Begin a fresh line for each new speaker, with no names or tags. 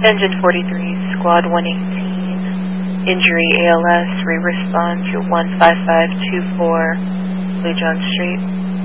Engine 43, Squad 118, injury ALS, re-respond to 15524 Blue John Street.